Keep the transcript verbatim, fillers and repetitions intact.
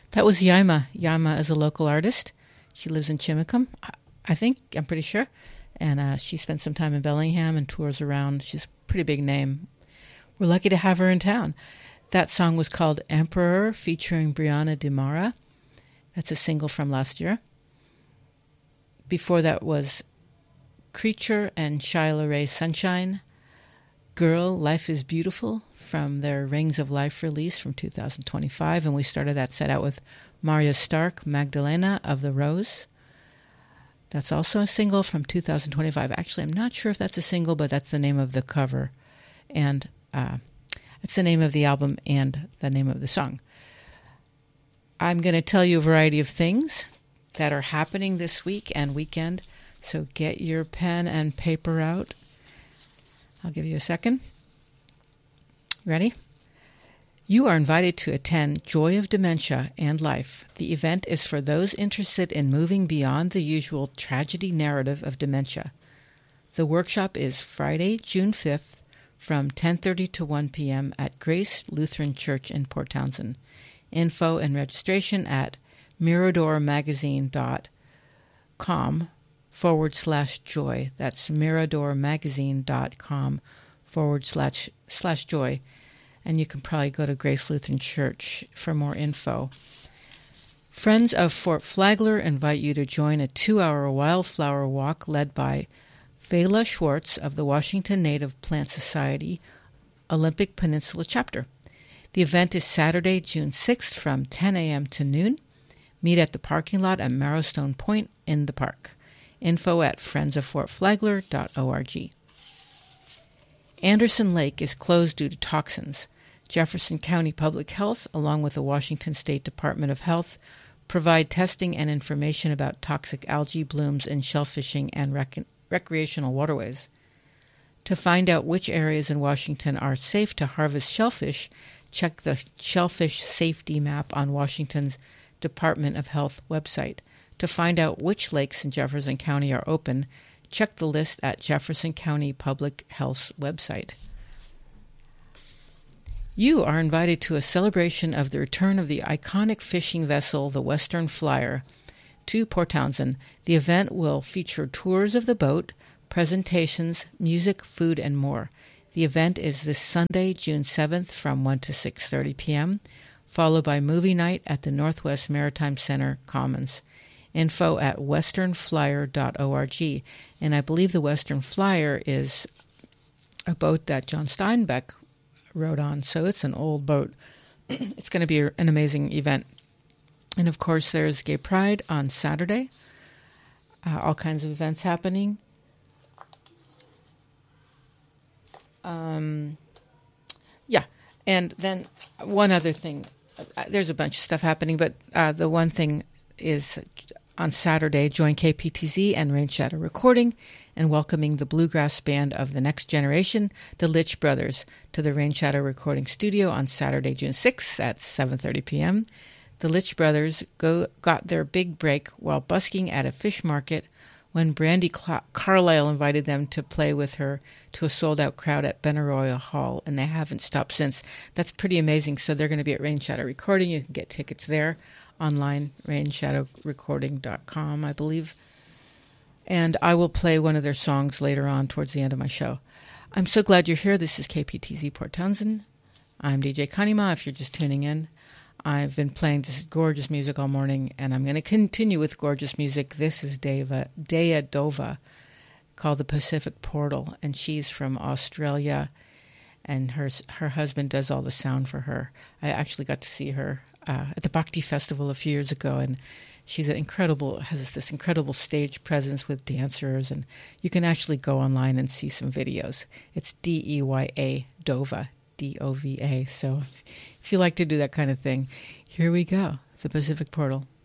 That was Yaima. Yaima is a local artist. She lives in Chimicum, I think. I'm pretty sure. And uh, she spent some time in Bellingham and tours around. She's a pretty big name. We're lucky to have her in town. That song was called Emperor, featuring Brianna Demara. That's a single from last year. Before that was Creature and Shyla Ray Sunshine. Girl, Life is Beautiful, from their Rings of Life release from two thousand twenty-five. And we started that set out with Maria Stark, Magdalena of the Rose. That's also a single from two thousand twenty-five. Actually, I'm not sure if that's a single, but that's the name of the cover. And uh, it's the name of the album and the name of the song. I'm going to tell you a variety of things that are happening this week and weekend. So get your pen and paper out. I'll give you a second. Ready? You are invited to attend Joy of Dementia and Life. The event is for those interested in moving beyond the usual tragedy narrative of dementia. The workshop is Friday, June fifth, from ten thirty to one p.m. at Grace Lutheran Church in Port Townsend. Info and registration at miradormagazine.com forward slash joy. That's miradormagazine.com forward slash slash joy. And you can probably go to Grace Lutheran Church for more info. Friends of Fort Flagler invite you to join a two-hour wildflower walk led by Vela Schwartz of the Washington Native Plant Society Olympic Peninsula Chapter. The event is Saturday, June sixth from ten a.m. to noon. Meet at the parking lot at Marrowstone Point in the park. Info at friends of fort flagler dot org. Anderson Lake is closed due to toxins. Jefferson County Public Health, along with the Washington State Department of Health, provide testing and information about toxic algae blooms in shellfishing and rec- recreational waterways. To find out which areas in Washington are safe to harvest shellfish, check the Shellfish Safety Map on Washington's Department of Health website. To find out which lakes in Jefferson County are open, check the list at Jefferson County Public Health's website. You are invited to a celebration of the return of the iconic fishing vessel, the Western Flyer, to Port Townsend. The event will feature tours of the boat, presentations, music, food, and more. The event is this Sunday, June seventh from one to six thirty p.m., followed by movie night at the Northwest Maritime Center Commons. Info at western flyer dot org. And I believe the Western Flyer is a boat that John Steinbeck rode on, so it's an old boat. It's going to be an amazing event. And of course, there's Gay Pride on Saturday. Uh, all kinds of events happening. Um, yeah, and then one other thing. Uh, there's a bunch of stuff happening, but uh, the one thing is on Saturday, join K P T Z and Rain Shadow Recording in welcoming the bluegrass band of the next generation, the Litch Brothers, to the Rain Shadow Recording Studio on Saturday, June sixth at seven thirty p.m. The Litch Brothers go, got their big break while busking at a fish market when Brandy Cla- Carlisle invited them to play with her to a sold-out crowd at Benaroya Hall, and they haven't stopped since. That's pretty amazing. So they're going to be at Rain Shadow Recording. You can get tickets there online, rain shadow recording dot com, I believe. And I will play one of their songs later on towards the end of my show. I'm so glad you're here. This is K P T Z Port Townsend. I'm D J Kanima, if you're just tuning in. I've been playing this gorgeous music all morning, and I'm going to continue with gorgeous music. This is Deva, Dea Dova, called The Pacific Portal, and she's from Australia, and her her husband does all the sound for her. I actually got to see her uh, at the Bhakti Festival a few years ago, and she's an incredible, has this incredible stage presence with dancers, and you can actually go online and see some videos. It's D E Y A, Dova, D O V A, so if you like to do that kind of thing, here we go, The Pacific Portal.